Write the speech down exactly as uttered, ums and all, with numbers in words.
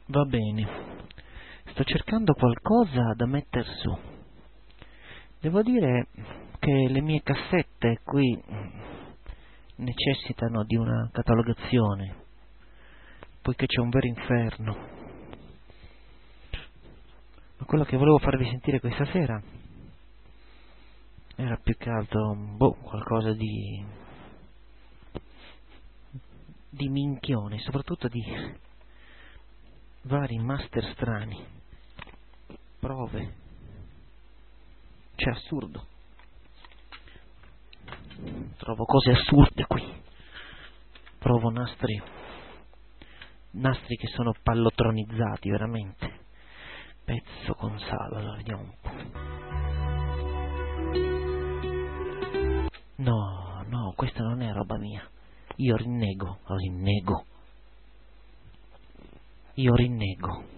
Va bene, sto cercando qualcosa da metter su. Devo dire che le mie cassette qui necessitano di una catalogazione, poiché c'è un vero inferno. Ma quello che volevo farvi sentire questa sera era più che altro, boh, qualcosa di... di minchione, soprattutto di vari master strani, prove, c'è assurdo, trovo cose assurde qui, provo nastri, nastri che sono pallotronizzati veramente, pezzo con salo. Allora vediamo un po'. No, no, questa non è roba mia, io rinnego, rinnego. Io rinnego.